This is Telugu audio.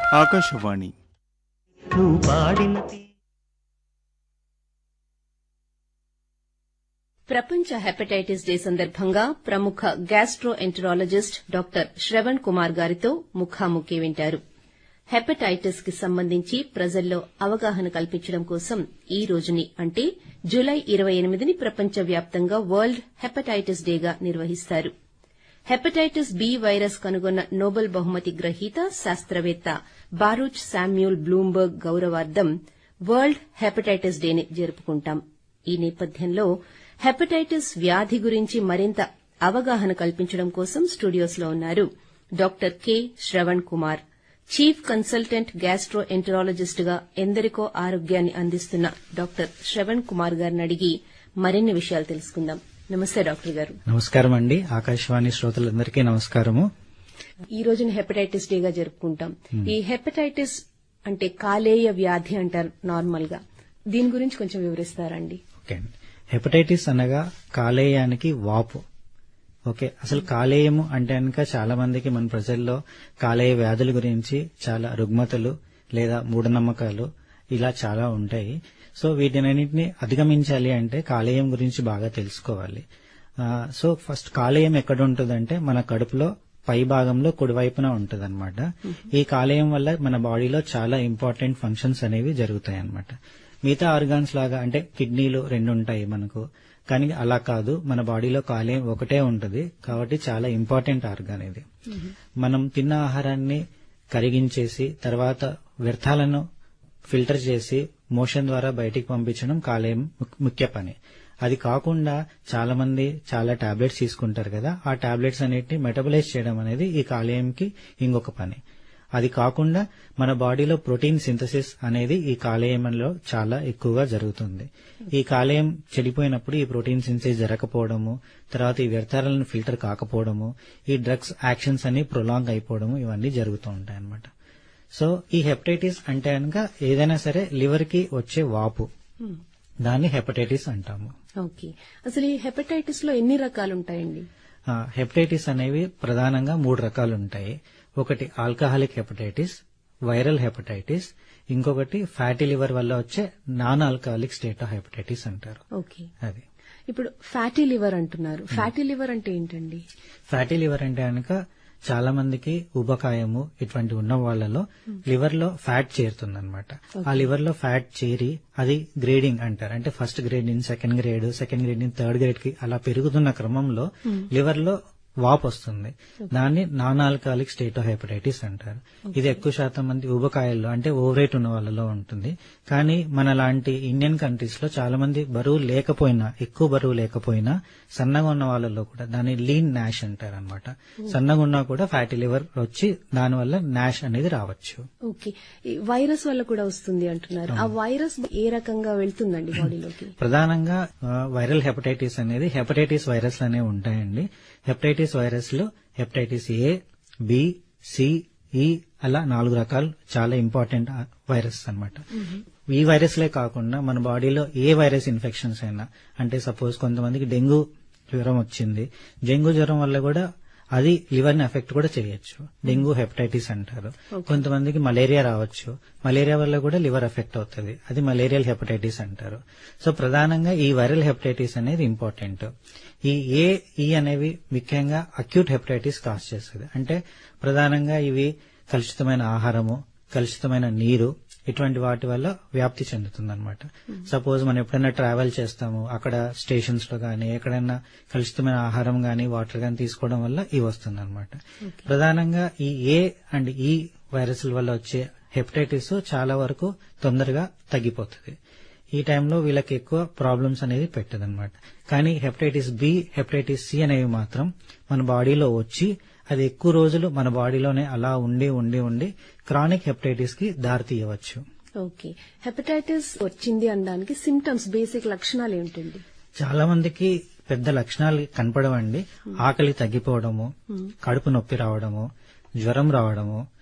ఆకాశవాణి. ప్రపంచ హెపటైటిస్ డే సందర్భంగా ప్రముఖ గ్యాస్ట్రోఎంటరాలజిస్ట్ డాక్టర్ శ్రవణ్ కుమార్ గారితో ముఖాముఖి వింటారు. హెపటైటిస్ కి సంబంధించి ప్రజల్లో అవగాహన కల్పించడం కోసం ఈ రోజుని అంటే జూలై 28ని ప్రపంచవ్యాప్తంగా వరల్డ్ హెపటైటిస్ డేగా నిర్వహిస్తారు. హెపటైటిస్ బి వైరస్ కనుగొన్న నోబెల్ బహుమతి గ్రహీత శాస్త్రవేత్త బారూచ్ శామ్యూల్ బ్లూంబర్గ్ గౌరవార్థం వరల్డ్ హెపటైటిస్ డేని జరుపుకుంటాం. ఈ నేపథ్యంలో హెపటైటిస్ వ్యాధి గురించి మరింత అవగాహన కల్పించడం కోసం స్టూడియోస్లో ఉన్నారు doctor K Shravan Kumar. Chief consultant gastroenterologist గా ఎందరికో ఆరోగ్యాన్ని అందిస్తున్న డాక్టర్ శ్రవణ్ కుమార్ గారిని అడిగి మరిన్ని విషయాలు తెలుసుకుందాం. నమస్తే డాక్టర్ గారు. నమస్కారం అండి. ఆకాశవాణి శ్రోతలందరికీ నమస్కారము. ఈ రోజున హెపటైటిస్ డేగా జరుపుకుంటాం. ఈ హెపటైటిస్ అంటే కాలేయ వ్యాధి అంటారు నార్మల్ గా. దీని గురించి కొంచెం వివరిస్తారండి? ఓకే అండి. హెపటైటిస్ అనగా కాలేయానికి వాపు. ఓకే, అసలు కాలేయము అంటే కనుక చాలా మందికి మన ప్రజల్లో కాలేయ వ్యాధుల గురించి చాలా రుగ్మతలు లేదా మూఢనమ్మకాలు ఇలా చాలా ఉంటాయి. సో వీటినన్నింటినీ అధిగమించాలి అంటే కాలేయం గురించి బాగా తెలుసుకోవాలి. సో ఫస్ట్ కాలేయం ఎక్కడ ఉంటుందంటే మన కడుపులో పై భాగంలో కుడివైపున ఉంటుందన్నమాట. ఈ కాలేయం వల్ల మన బాడీలో చాలా ఇంపార్టెంట్ ఫంక్షన్స్ అనేవి జరుగుతాయి అన్నమాట. మిగతా ఆర్గాన్స్ లాగా అంటే కిడ్నీలు 2 ఉంటాయి మనకు, కానీ అలా కాదు. మన బాడీలో కాలేయం ఒకటే ఉంటుంది కాబట్టి చాలా ఇంపార్టెంట్ ఆర్గాన్ ఇది. మనం తిన్న ఆహారాన్ని కరిగించేసి తర్వాత వ్యర్థాలను ఫిల్టర్ చేసి మోషన్ ద్వారా బయటికి పంపించడం కాలేయం ముఖ్య పని. అది కాకుండా చాలా మంది చాలా టాబ్లెట్స్ తీసుకుంటారు కదా, ఆ టాబ్లెట్స్ అన్నిటిని మెటబలైజ్ చేయడం అనేది ఈ కాలేయంకి ఇంకొక పని. అది కాకుండా మన బాడీలో ప్రోటీన్ సింథసిస్ అనేది ఈ కాలేయంలో చాలా ఎక్కువగా జరుగుతుంది. ఈ కాలేయం చెడిపోయినప్పుడు ఈ ప్రోటీన్ సింథసిస్ జరగకపోవడము, తర్వాత ఈ వ్యర్థాలను ఫిల్టర్ కాకపోవడము, ఈ డ్రగ్స్ యాక్షన్స్ అన్ని ప్రొలాంగ్ అయిపోవడము, ఇవన్నీ జరుగుతూ ఉంటాయి అన్నమాట. సో ఈ హెపటైటిస్ అంటే కనుక ఏదైనా సరే లివర్ కి వచ్చే వాపు, దాన్ని హెపటైటిస్ అంటాము. ఓకే, అసలు ఈ హెపటైటిస్ లో ఎన్ని రకాలు ఉంటాయండి? హెపటైటిస్ అనేవి ప్రధానంగా 3 రకాలు ఉంటాయి. ఒకటి ఆల్కహాలిక్ హెపటైటిస్, వైరల్ హెపటైటిస్, ఇంకొకటి ఫ్యాటీ లివర్ వల్ల వచ్చే non alcoholic state of hepatitis అంటారు. ఓకే, అది ఇప్పుడు ఫ్యాటీ లివర్ అంటున్నారు. ఫ్యాటీ లివర్ అంటే ఏంటండి? ఫ్యాటీ లివర్ అంటే కనుక చాలా మందికి ఉబకాయము ఇటువంటి ఉన్న వాళ్లలో లివర్ లో ఫ్యాట్ చేరుతుందన్నమాట. ఆ లివర్ లో ఫ్యాట్ చేరి అది గ్రేడింగ్ అంటారు. అంటే ఫస్ట్ గ్రేడ్ నుంచి సెకండ్ గ్రేడ్, సెకండ్ గ్రేడ్ నుంచి థర్డ్ గ్రేడ్ కి అలా పెరుగుతున్న క్రమంలో లివర్ లో వాపు వస్తుంది. దాన్ని non alcoholic state of hepatitis అంటారు. ఇది ఎక్కువ శాతం మంది ఊబకాయల్లో అంటే ఓవర్ వెయిట్ ఉన్న వాళ్ళలో ఉంటుంది. కానీ మన లాంటి ఇండియన్ కంట్రీస్ లో చాలా మంది బరువు లేకపోయినా, ఎక్కువ బరువు లేకపోయినా సన్నగా ఉన్న వాళ్ళలో కూడా దాన్ని లీన్ నాష్ అంటారు అనమాట. సన్నగా ఉన్నా కూడా ఫ్యాటీ లివర్ వచ్చి దానివల్ల నాష్ అనేది రావచ్చు. ఓకే, వైరస్ వల్ల కూడా వస్తుంది అంటున్నారు. ఆ వైరస్ ఏ రకంగా వెళ్తుందండి బాడీలోకి? ప్రధానంగా వైరల్ హెపటైటిస్ అనేది హెపటైటిస్ వైరస్ అనేవి ఉంటాయండి. హెపటైటిస్ వైరస్ లో హెపటైటిస్ ఏ, బి, సి, ఈ అలా 4 రకాలు చాలా ఇంపార్టెంట్ వైరస్ అన్నమాట. ఈ వైరస్లే కాకుండా మన బాడీలో ఏ వైరస్ ఇన్ఫెక్షన్స్ అయినా, అంటే సపోజ్ కొంతమందికి డెంగ్యూ జ్వరం వచ్చింది, డెంగ్యూ జ్వరం వల్ల కూడా అది లివర్ ని ఎఫెక్ట్ కూడా చేయొచ్చు. డెంగ్యూ హెపటైటిస్ అంటారు. కొంతమందికి మలేరియా రావచ్చు, మలేరియా వల్ల కూడా లివర్ ఎఫెక్ట్ అవుతుంది, అది మలేరియల్ హెపటైటిస్ అంటారు. సో ప్రధానంగా ఈ వైరల్ హెపటైటిస్ అనేది ఇంపార్టెంట్. ఈ ఏ, ఈ అనేవి ముఖ్యంగా అక్యూట్ హెపటైటిస్ కాజ్ చేస్తుంది. అంటే ప్రధానంగా ఇవి కలుషితమైన ఆహారము, కలుషితమైన నీరు, ఇటువంటి వాటి వల్ల వ్యాప్తి చెందుతుందన్నమాట. సపోజ్ మనం ఎప్పుడైనా ట్రావెల్ చేస్తాము, అక్కడ స్టేషన్స్ లో గానీ ఎక్కడైనా కలుషితమైన ఆహారం గానీ వాటర్ గానీ తీసుకోవడం వల్ల ఇవి వస్తుందన్నమాట. ప్రధానంగా ఈ ఏ అండ్ ఈ వైరస్ల వల్ల వచ్చే హెపటైటిస్ చాలా వరకు తొందరగా తగ్గిపోతుంది. ఈ టైంలో వీళ్ళకి ఎక్కువ ప్రాబ్లమ్స్ అనేది పెట్టదన్నమాట. కానీ హెపటైటిస్ బి, హెపటైటిస్ సి అనేవి మాత్రం మన బాడీలో వచ్చి అది ఎక్కువ రోజులు మన బాడీలోనే అలా ఉండి ఉండి ఉండి క్రానిక్ హెపటైటిస్ కి దారి తీయవచ్చు. ఓకే, హెపటైటిస్ వచ్చింది అనడానికి సిమ్టమ్స్, బేసిక్ లక్షణాలు ఏంటండి? చాలా మందికి పెద్ద లక్షణాలు కనపడవండి. ఆకలి తగ్గిపోవడము, కడుపు నొప్పి రావడము, జ్వరం రావడము,